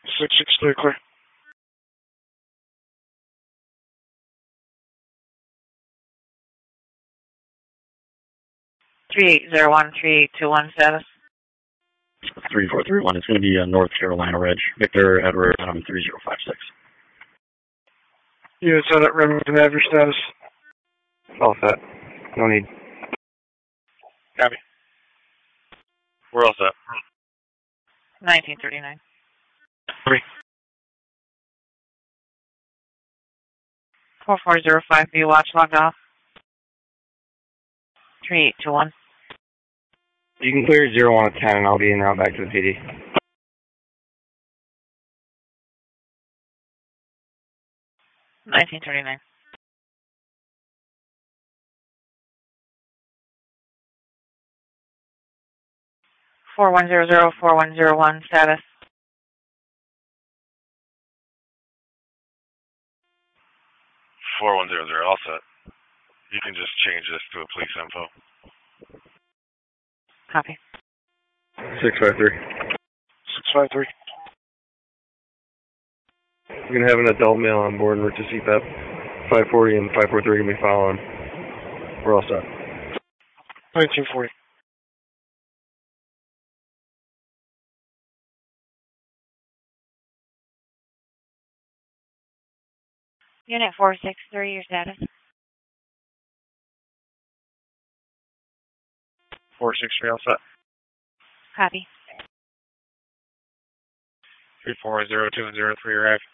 663 clear. 38013821 status. 3431. It's going to be North Carolina Ridge. Victor Edward 3056. Units on at Remington, have your status. All set. No need. Copy. We're all set. 1939. 3. 4405B watch logged off. 3821. You can clear 01 at 10 and I'll be en route back to the PD. $19.39. $4100-4101 status. $4100 all set. You can just change this to a police info. Copy. 653. 653. We're going to have an adult male on board and Richard CPAP. 540 and 543 going to be following. We're all set. 1940. Unit 463, your status. 463 all set. Copy. 3402 and 03 arrive.